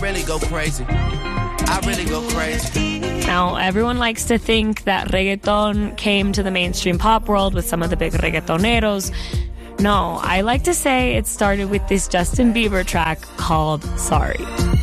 really go crazy. I really go crazy. Now, everyone likes to think that reggaeton came to the mainstream pop world with some of the big reggaetoneros. No, I like to say it started with this Justin Bieber track called Sorry.